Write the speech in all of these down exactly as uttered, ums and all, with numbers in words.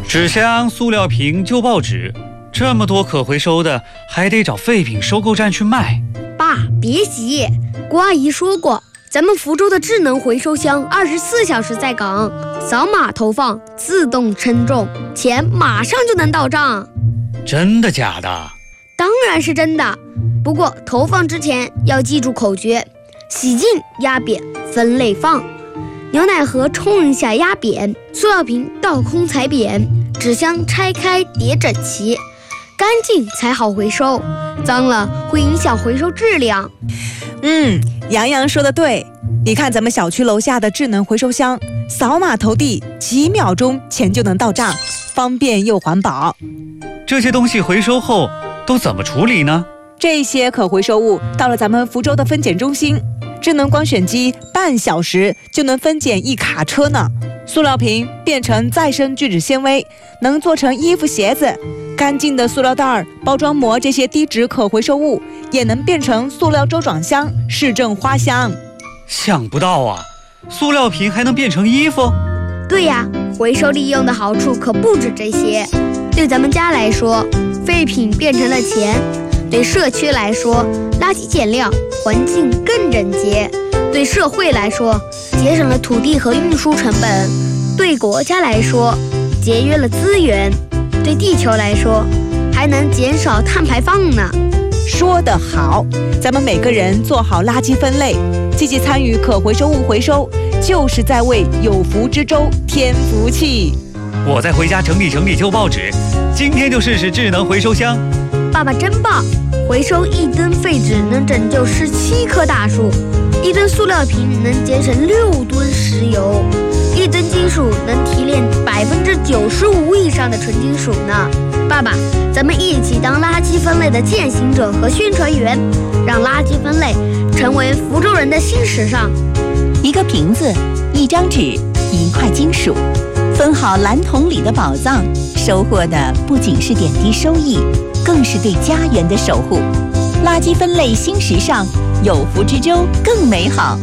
纸箱、塑料瓶、旧报纸，这么多可回收的，还得找废品收购站去卖。 爸，别急，郭阿姨说过，咱们福州的智能回收箱二十四小时在岗，扫码投放，自动称重，钱马上就能到账。 真的假的？ 当然是真的，不过投放之前要记住口诀：洗净、压扁、分类放。牛奶盒冲一下压扁，塑料瓶倒空踩扁，纸箱拆开叠整齐，干净才好回收，脏了会影响回收质量。 嗯，杨洋说的对，你看咱们小区楼下的智能回收箱，扫码投递，几秒钟钱就能到账，方便又环保。 这些东西回收后都怎么处理呢？ 这些可回收物到了咱们福州的分拣中心，智能光选机半小时就能分拣一卡车呢。塑料瓶变成再生聚酯纤维，能做成衣服鞋子。干净的塑料袋、包装膜这些低值可回收物也能变成塑料周转箱、市政花箱。 想不到啊，塑料瓶还能变成衣服？ 对呀，回收利用的好处可不止这些。对咱们家来说，废品变成了钱；对社区来说，垃圾减量，环境更整洁；对社会来说，节省了土地和运输成本；对国家来说，节约了资源；对地球来说，还能减少碳排放呢。 说得好，咱们每个人做好垃圾分类，积极参与可回收物回收，就是在为有福之州添福气。 我再回家整理整理旧报纸，今天就试试智能回收箱。 爸爸真棒，回收一吨废纸能拯救十七棵大树，一吨塑料瓶能节省六吨石油，一吨金属能提炼百分之九十五以上的纯金属呢。爸爸，咱们一起当垃圾分类的践行者和宣传员，让垃圾分类成为福州人的新时尚。 一个瓶子，一张纸，一块金属，分好蓝桶里的宝藏，收获的不仅是点滴收益，更是对家园的守护。垃圾分类新时尚，有福之州更美好。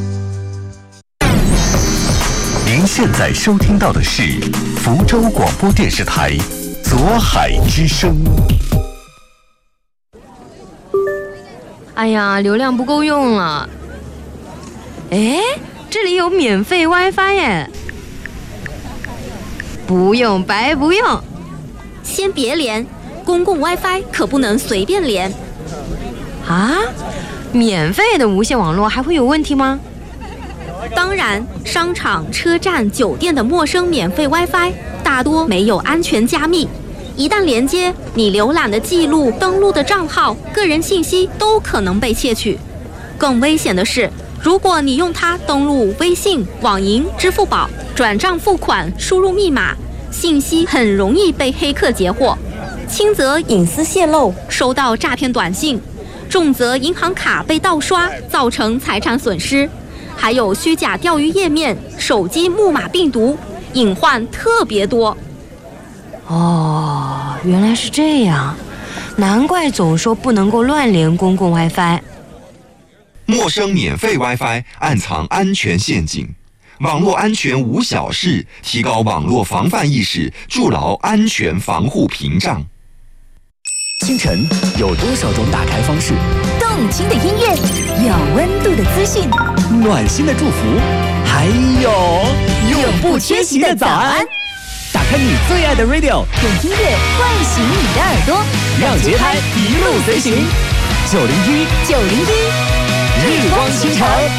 您现在收听到的是福州广播电视台左海之声。 哎呀，流量不够用了。哎，这里有免费 WiFi 耶！不用白不用。 先别连，公共 WiFi 可不能随便连。 啊？免费的无线网络还会有问题吗？ 当然，商场、车站、酒店的陌生免费 WiFi 大多没有安全加密，一旦连接，你浏览的记录、登录的账号、个人信息都可能被窃取。更危险的是，如果你用它登录微信、网银、支付宝、转账付款、输入密码，信息很容易被黑客截获，轻则隐私泄露，收到诈骗短信，重则银行卡被盗刷，造成财产损失。还有虚假钓鱼页面、手机木马病毒，隐患特别多。 哦，原来是这样，难怪总说不能够乱连公共 WiFi。 陌生免费 WiFi 暗藏安全陷阱，网络安全无小事，提高网络防范意识，筑牢安全防护屏障。 清晨有多少种打开方式？ 动听的音乐，有温度的资讯， 暖心的祝福，还有永不缺席的早安。 打开你最爱的 radio， 用音乐唤醒你的耳朵， 让节拍一路随行。九零一九零一， 日光倾城。